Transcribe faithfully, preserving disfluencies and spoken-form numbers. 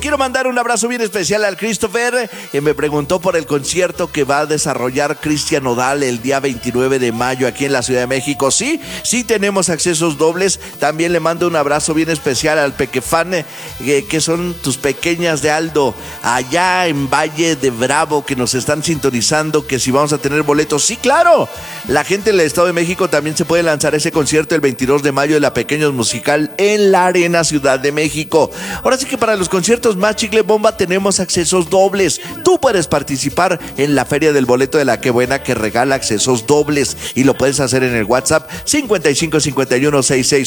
quiero mandar un abrazo bien especial al Christopher, que me preguntó por el concierto que va a desarrollar Cristian Nodal el día veintinueve de mayo aquí en la Ciudad de México. Sí, sí tenemos accesos dobles. También le mando un abrazo bien especial al Pequefan, eh, que son tus pequeñas de Aldo, allá en Valle de Bravo, que nos están sintonizando, que si vamos a tener boletos. Sí, claro, la gente del Estado de México también se puede lanzar ese concierto el veintidós de mayo de la Pequeños Musical en la Arena Ciudad de México. Ahora sí que para los conciertos más chicle bomba tenemos accesos dobles. Tú puedes participar en la Feria del Boleto de la Qué Buena, que regala accesos dobles, y lo puedes hacer en el WhatsApp cincuenta y cinco cincuenta y uno sesenta y seis